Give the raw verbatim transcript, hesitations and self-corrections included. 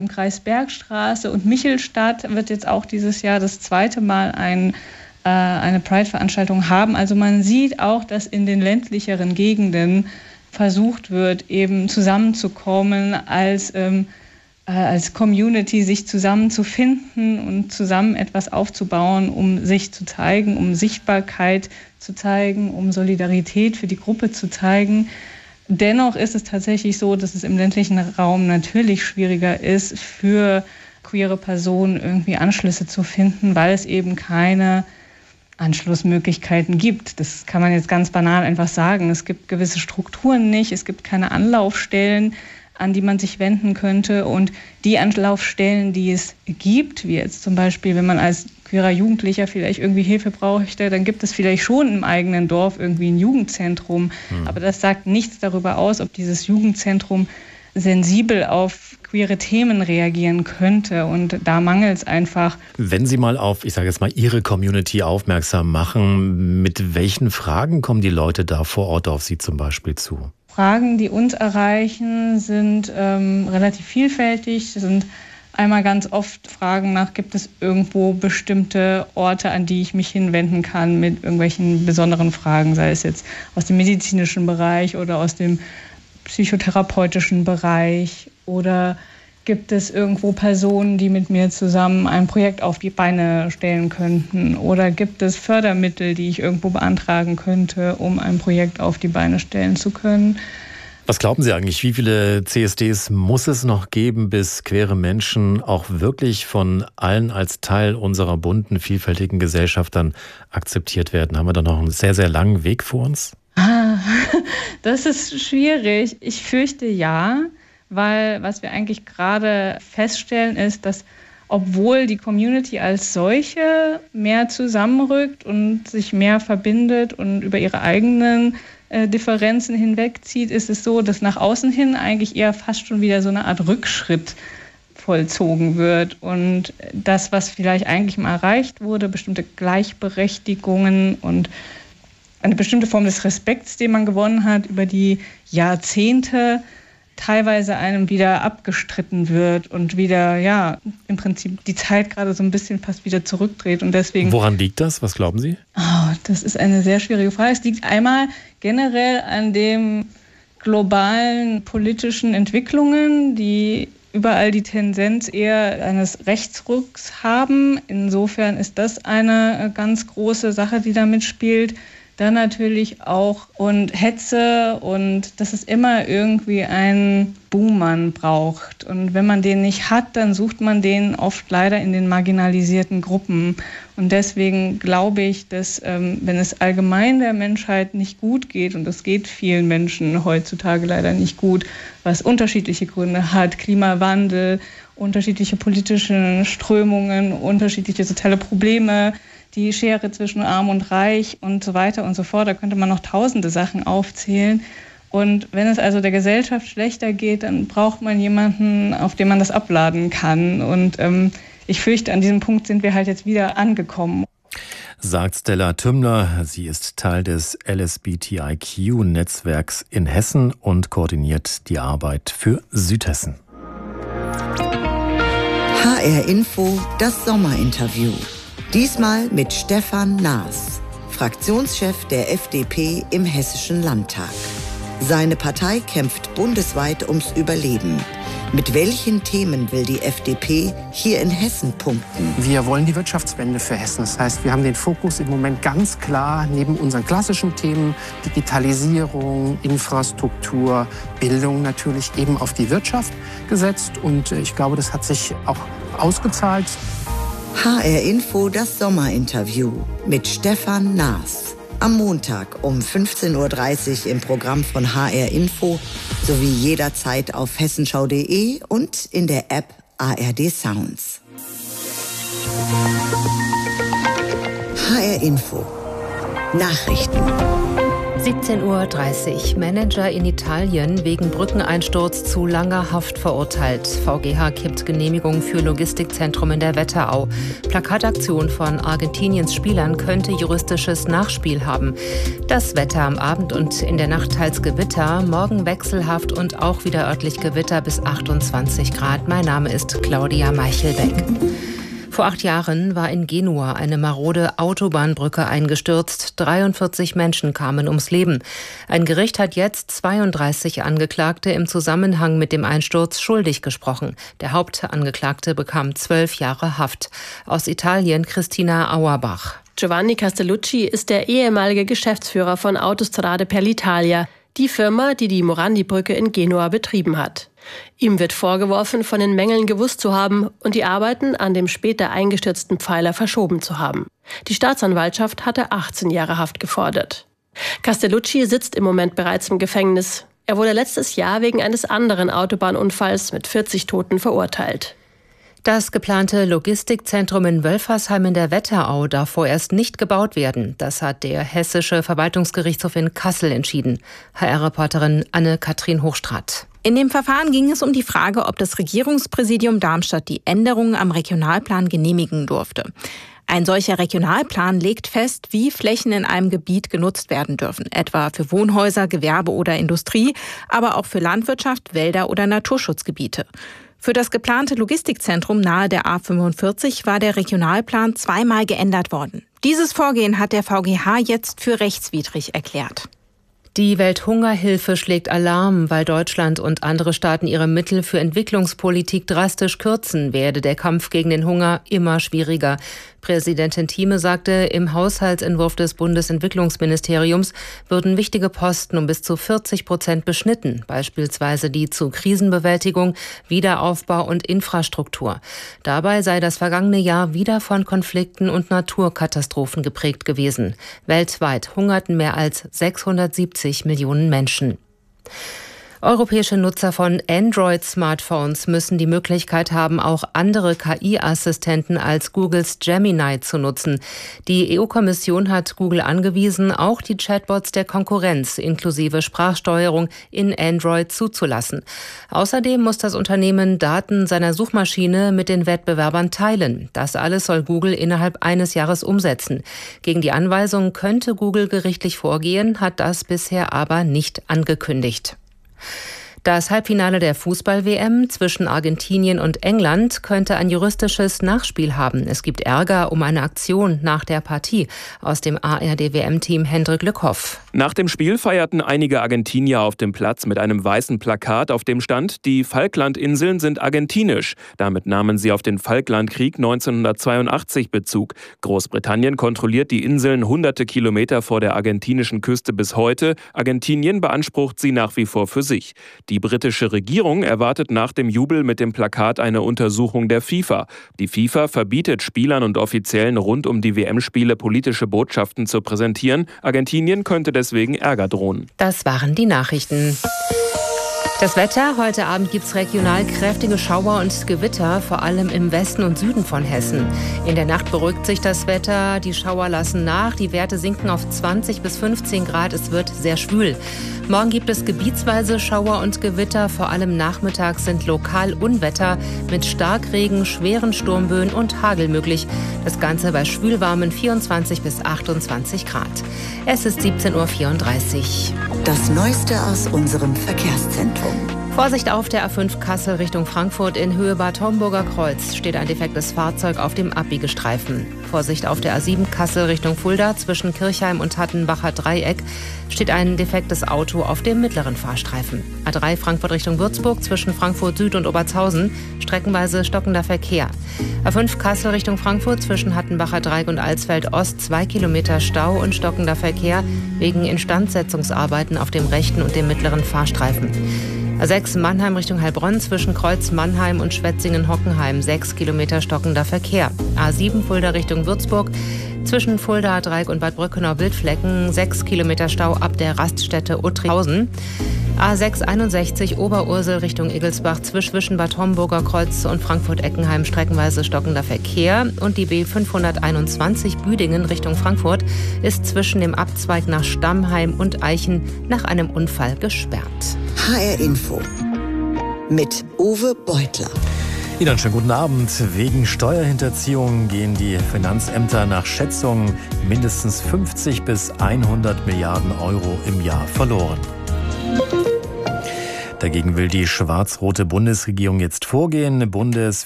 Im Kreis Bergstraße und Michelstadt wird jetzt auch dieses Jahr das zweite Mal ein, äh, eine Pride-Veranstaltung haben. Also man sieht auch, dass in den ländlicheren Gegenden versucht wird, eben zusammenzukommen als, ähm, äh, als Community, sich zusammenzufinden und zusammen etwas aufzubauen, um sich zu zeigen, um Sichtbarkeit zu zeigen, um Solidarität für die Gruppe zu zeigen. Dennoch ist es tatsächlich so, dass es im ländlichen Raum natürlich schwieriger ist, für queere Personen irgendwie Anschlüsse zu finden, weil es eben keine Anschlussmöglichkeiten gibt. Das kann man jetzt ganz banal einfach sagen. Es gibt gewisse Strukturen nicht, es gibt keine Anlaufstellen, an die man sich wenden könnte. Und die Anlaufstellen, die es gibt, wie jetzt zum Beispiel, wenn man als queerer Jugendlicher vielleicht irgendwie Hilfe bräuchte, dann gibt es vielleicht schon im eigenen Dorf irgendwie ein Jugendzentrum. Mhm. Aber das sagt nichts darüber aus, ob dieses Jugendzentrum sensibel auf queere Themen reagieren könnte. Und da mangelt es einfach. Wenn Sie mal auf, ich sage jetzt mal, Ihre Community aufmerksam machen, mit welchen Fragen kommen die Leute da vor Ort auf Sie zum Beispiel zu? Fragen, die uns erreichen, sind ähm, relativ vielfältig. Das sind einmal ganz oft Fragen nach, gibt es irgendwo bestimmte Orte, an die ich mich hinwenden kann mit irgendwelchen besonderen Fragen, sei es jetzt aus dem medizinischen Bereich oder aus dem psychotherapeutischen Bereich, oder gibt es irgendwo Personen, die mit mir zusammen ein Projekt auf die Beine stellen könnten, oder gibt es Fördermittel, die ich irgendwo beantragen könnte, um ein Projekt auf die Beine stellen zu können. Was glauben Sie eigentlich, wie viele C S Ds muss es noch geben, bis queere Menschen auch wirklich von allen als Teil unserer bunten, vielfältigen Gesellschaft dann akzeptiert werden? Haben wir da noch einen sehr, sehr langen Weg vor uns? Ah, das ist schwierig. Ich fürchte ja, weil was wir eigentlich gerade feststellen ist, dass obwohl die Community als solche mehr zusammenrückt und sich mehr verbindet und über ihre eigenen äh, Differenzen hinwegzieht, ist es so, dass nach außen hin eigentlich eher fast schon wieder so eine Art Rückschritt vollzogen wird. Und das, was vielleicht eigentlich mal erreicht wurde, bestimmte Gleichberechtigungen und eine bestimmte Form des Respekts, den man gewonnen hat über die Jahrzehnte, teilweise einem wieder abgestritten wird und wieder, ja, im Prinzip die Zeit gerade so ein bisschen fast wieder zurückdreht. Und deswegen. Woran liegt das? Was glauben Sie? Oh, das ist eine sehr schwierige Frage. Es liegt einmal generell an den globalen politischen Entwicklungen, die überall die Tendenz eher eines Rechtsrucks haben. Insofern ist das eine ganz große Sache, die da mitspielt. Dann natürlich auch und Hetze und dass es immer irgendwie einen Buhmann braucht. Und wenn man den nicht hat, dann sucht man den oft leider in den marginalisierten Gruppen. Und deswegen glaube ich, dass ähm, wenn es allgemein der Menschheit nicht gut geht, und das geht vielen Menschen heutzutage leider nicht gut, was unterschiedliche Gründe hat, Klimawandel, unterschiedliche politische Strömungen, unterschiedliche soziale Probleme, die Schere zwischen Arm und Reich und so weiter und so fort. Da könnte man noch tausende Sachen aufzählen. Und wenn es also der Gesellschaft schlechter geht, dann braucht man jemanden, auf den man das abladen kann. Und ähm, ich fürchte, an diesem Punkt sind wir halt jetzt wieder angekommen. Sagt Stella Tümmler. Sie ist Teil des L S B T I Q-Netzwerks in Hessen und koordiniert die Arbeit für Südhessen. H R Info, das Sommerinterview. Diesmal mit Stefan Naas, Fraktionschef der F D P im Hessischen Landtag. Seine Partei kämpft bundesweit ums Überleben. Mit welchen Themen will die F D P hier in Hessen punkten? Wir wollen die Wirtschaftswende für Hessen. Das heißt, wir haben den Fokus im Moment ganz klar neben unseren klassischen Themen, Digitalisierung, Infrastruktur, Bildung natürlich eben auf die Wirtschaft gesetzt. Und ich glaube, das hat sich auch ausgezahlt. H R Info, das Sommerinterview mit Stefan Naas. Am Montag um fünfzehn Uhr dreißig im Programm von H R Info sowie jederzeit auf hessenschau punkt de und in der App A R D Sounds. H R Info. Nachrichten. siebzehn Uhr dreißig. Manager in Italien wegen Brückeneinsturz zu langer Haft verurteilt. V G H kippt Genehmigung für Logistikzentrum in der Wetterau. Plakataktion von Argentiniens Spielern könnte juristisches Nachspiel haben. Das Wetter am Abend und in der Nacht teils Gewitter. Morgen wechselhaft und auch wieder örtlich Gewitter bis achtundzwanzig Grad. Mein Name ist Claudia Meichelbeck. Vor acht Jahren war in Genua eine marode Autobahnbrücke eingestürzt. dreiundvierzig Menschen kamen ums Leben. Ein Gericht hat jetzt zweiunddreißig Angeklagte im Zusammenhang mit dem Einsturz schuldig gesprochen. Der Hauptangeklagte bekam zwölf Jahre Haft. Aus Italien Christina Auerbach. Giovanni Castellucci ist der ehemalige Geschäftsführer von Autostrade per l'Italia, die Firma, die die Morandi-Brücke in Genua betrieben hat. Ihm wird vorgeworfen, von den Mängeln gewusst zu haben und die Arbeiten an dem später eingestürzten Pfeiler verschoben zu haben. Die Staatsanwaltschaft hatte achtzehn Jahre Haft gefordert. Castellucci sitzt im Moment bereits im Gefängnis. Er wurde letztes Jahr wegen eines anderen Autobahnunfalls mit vierzig Toten verurteilt. Das geplante Logistikzentrum in Wölfersheim in der Wetterau darf vorerst nicht gebaut werden. Das hat der Hessische Verwaltungsgerichtshof in Kassel entschieden. H R-Reporterin Anne-Kathrin Hochstraat. In dem Verfahren ging es um die Frage, ob das Regierungspräsidium Darmstadt die Änderungen am Regionalplan genehmigen durfte. Ein solcher Regionalplan legt fest, wie Flächen in einem Gebiet genutzt werden dürfen, etwa für Wohnhäuser, Gewerbe oder Industrie, aber auch für Landwirtschaft, Wälder oder Naturschutzgebiete. Für das geplante Logistikzentrum nahe der A fünfundvierzig war der Regionalplan zweimal geändert worden. Dieses Vorgehen hat der V G H jetzt für rechtswidrig erklärt. Die Welthungerhilfe schlägt Alarm, weil Deutschland und andere Staaten ihre Mittel für Entwicklungspolitik drastisch kürzen, werde der Kampf gegen den Hunger immer schwieriger. Präsidentin Thieme sagte, im Haushaltsentwurf des Bundesentwicklungsministeriums würden wichtige Posten um bis zu vierzig Prozent beschnitten, beispielsweise die zu Krisenbewältigung, Wiederaufbau und Infrastruktur. Dabei sei das vergangene Jahr wieder von Konflikten und Naturkatastrophen geprägt gewesen. Weltweit hungerten mehr als sechshundertsiebzig Millionen Menschen. Europäische Nutzer von Android-Smartphones müssen die Möglichkeit haben, auch andere K I-Assistenten als Googles Gemini zu nutzen. Die E U-Kommission hat Google angewiesen, auch die Chatbots der Konkurrenz inklusive Sprachsteuerung in Android zuzulassen. Außerdem muss das Unternehmen Daten seiner Suchmaschine mit den Wettbewerbern teilen. Das alles soll Google innerhalb eines Jahres umsetzen. Gegen die Anweisung könnte Google gerichtlich vorgehen, hat das bisher aber nicht angekündigt. Das Halbfinale der Fußball-W M zwischen Argentinien und England könnte ein juristisches Nachspiel haben. Es gibt Ärger um eine Aktion nach der Partie. Aus dem A R D-W M-Team Hendrik Lückhoff. Nach dem Spiel feierten einige Argentinier auf dem Platz mit einem weißen Plakat, auf dem stand, die Falklandinseln sind argentinisch. Damit nahmen sie auf den Falklandkrieg neunzehnhundertzweiundachtzig Bezug. Großbritannien kontrolliert die Inseln hunderte Kilometer vor der argentinischen Küste bis heute. Argentinien beansprucht sie nach wie vor für sich. Die britische Regierung erwartet nach dem Jubel mit dem Plakat eine Untersuchung der FIFA. Die FIFA verbietet Spielern und Offiziellen rund um die W M-Spiele politische Botschaften zu präsentieren. Argentinien könnte deswegen Ärger drohen. Das waren die Nachrichten. Das Wetter, heute Abend gibt es regional kräftige Schauer und Gewitter, vor allem im Westen und Süden von Hessen. In der Nacht beruhigt sich das Wetter, die Schauer lassen nach, die Werte sinken auf zwanzig bis fünfzehn Grad, es wird sehr schwül. Morgen gibt es gebietsweise Schauer und Gewitter, vor allem nachmittags sind lokal Unwetter mit Starkregen, schweren Sturmböen und Hagel möglich. Das Ganze bei schwülwarmen vierundzwanzig bis achtundzwanzig Grad. Es ist siebzehn Uhr vierunddreißig. Das Neueste aus unserem Verkehrszentrum. Vorsicht auf der A fünf Kassel Richtung Frankfurt in Höhe Bad Homburger Kreuz steht ein defektes Fahrzeug auf dem Abbiegestreifen. Vorsicht auf der A sieben Kassel Richtung Fulda zwischen Kirchheim und Hattenbacher Dreieck steht ein defektes Auto auf dem mittleren Fahrstreifen. A drei Frankfurt Richtung Würzburg zwischen Frankfurt Süd und Obertshausen streckenweise stockender Verkehr. A fünf Kassel Richtung Frankfurt zwischen Hattenbacher Dreieck und Alsfeld Ost zwei Kilometer Stau und stockender Verkehr wegen Instandsetzungsarbeiten auf dem rechten und dem mittleren Fahrstreifen. A sechs Mannheim Richtung Heilbronn zwischen Kreuz Mannheim und Schwetzingen-Hockenheim sechs Kilometer stockender Verkehr. A sieben Fulda Richtung Würzburg zwischen Fulda Dreieck und Bad Brückenau Wildflecken sechs Kilometer Stau ab der Raststätte Uttrickhausen. A sechs einundsechzig Oberursel Richtung Egelsbach zwischen Bad Homburger Kreuz und Frankfurt-Eckenheim streckenweise stockender Verkehr. Und die B fünfhunderteinundzwanzig Büdingen Richtung Frankfurt ist zwischen dem Abzweig nach Stammheim und Eichen nach einem Unfall gesperrt. H R Info mit Uwe Beutler. Ihnen einen schönen guten Abend. Wegen Steuerhinterziehung gehen die Finanzämter nach Schätzungen mindestens fünfzig bis hundert Milliarden Euro im Jahr verloren. Dagegen will die schwarz-rote Bundesregierung jetzt vorgehen. Bundes